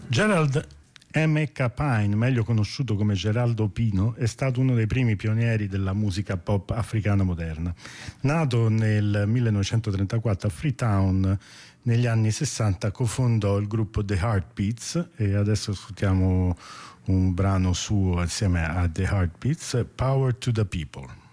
Gerald M.K. Pine, meglio conosciuto come Geraldo Pino, è stato uno dei primi pionieri della musica pop africana moderna. Nato nel 1934 a Freetown, negli anni 60 cofondò il gruppo The Heartbeats e adesso ascoltiamo un brano suo insieme a The Heartbeats, Power to the People.